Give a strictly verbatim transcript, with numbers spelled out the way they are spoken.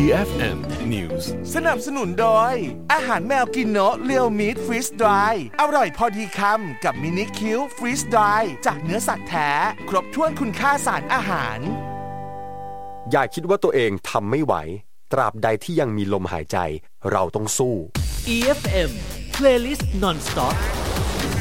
อี เอฟ เอ็ม News สนับสนุนโดยอาหารแมวกินโนะเรียวมีทฟรีสดรายอร่อยพอดีคำกับมินิคิวฟรีสดรายจากเนื้อสัตว์แท้ครบถ้วนคุณค่าสารอาหารอย่าคิดว่าตัวเองทำไม่ไหวตราบใดที่ยังมีลมหายใจเราต้องสู้อี เอฟ เอ็ม Playlist Non-Stop